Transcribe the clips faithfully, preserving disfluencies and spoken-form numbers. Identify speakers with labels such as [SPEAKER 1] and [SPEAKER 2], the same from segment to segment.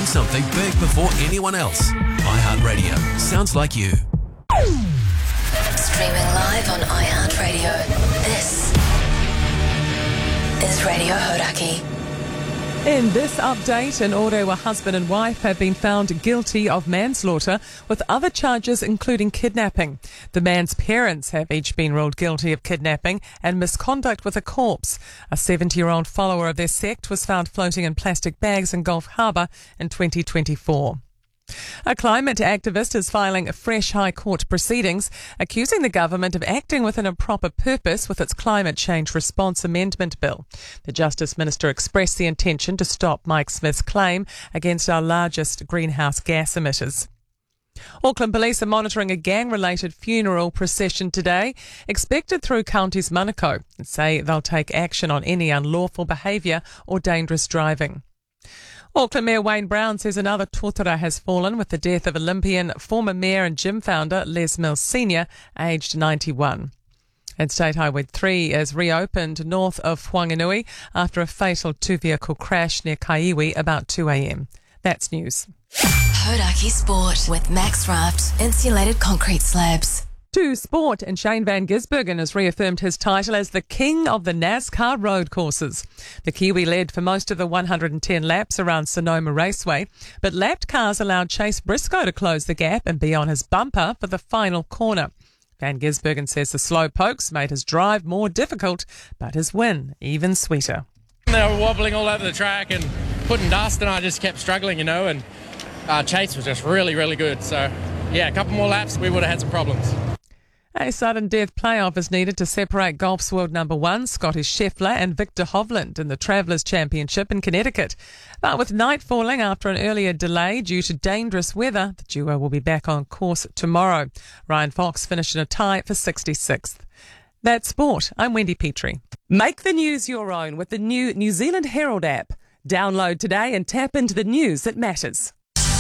[SPEAKER 1] doing something big before anyone else. iHeartRadio. Sounds like you.
[SPEAKER 2] Streaming live on iHeartRadio. This is Radio Hodaki.
[SPEAKER 3] In this update, an Orewa husband and wife have been found guilty of manslaughter with other charges including kidnapping. The man's parents have each been ruled guilty of kidnapping and misconduct with a corpse. A seventy-year-old follower of their sect was found floating in plastic bags in Gulf Harbour in twenty twenty-four. A climate activist is filing fresh High Court proceedings, accusing the government of acting with an improper purpose with its Climate Change Response Amendment Bill. The Justice Minister expressed the intention to stop Mike Smith's claim against our largest greenhouse gas emitters. Auckland Police are monitoring a gang-related funeral procession today, expected through Counties Manukau, and say they'll take action on any unlawful behaviour or dangerous driving. Auckland Mayor Wayne Brown says another tōtara has fallen with the death of Olympian, former mayor and gym founder Les Mills Senior, aged ninety-one. And State Highway three is reopened north of Whanganui after a fatal two-vehicle crash near Kaiwi about two a.m. That's news.
[SPEAKER 2] Hodaki Sport with Max Raft Insulated Concrete Slabs.
[SPEAKER 3] To sport, and Shane Van Gisbergen has reaffirmed his title as the king of the NASCAR road courses. The Kiwi led for most of the one hundred ten laps around Sonoma Raceway, but lapped cars allowed Chase Briscoe to close the gap and be on his bumper for the final corner. Van Gisbergen says the slow pokes made his drive more difficult, but his win even sweeter.
[SPEAKER 4] They were wobbling all over the track and putting dust, and I just kept struggling, you know, and uh, Chase was just really, really good. So, yeah, a couple more laps, we would have had some problems.
[SPEAKER 3] A sudden death playoff is needed to separate golf's world number one, Scotty Scheffler, and Victor Hovland in the Travellers' Championship in Connecticut. But with night falling after an earlier delay due to dangerous weather, the duo will be back on course tomorrow. Ryan Fox finished in a tie for sixty-sixth. That's sport. I'm Wendy Petrie. Make the news your own with the new New Zealand Herald app. Download today and tap into the news that matters.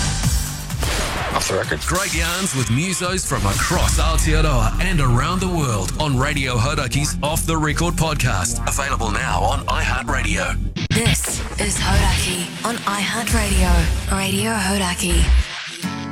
[SPEAKER 1] Off the record. Great yarns with musos from across Aotearoa and around the world on Radio Hodaki's Off the Record podcast. Available now on iHeartRadio.
[SPEAKER 2] This is Hodaki on iHeartRadio. Radio Hodaki.